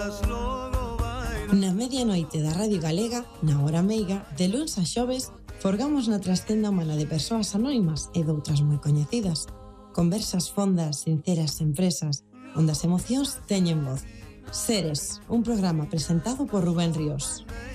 Na medianoite da Radio Galega, na hora meiga, de luns a xoves, forgamos na trascenda humana de persoas anónimas e doutras moi coñecidas. Conversas fondas, sinceras, empresas, onde as emocións teñen voz. Seres, un programa presentado por Rubén Ríos.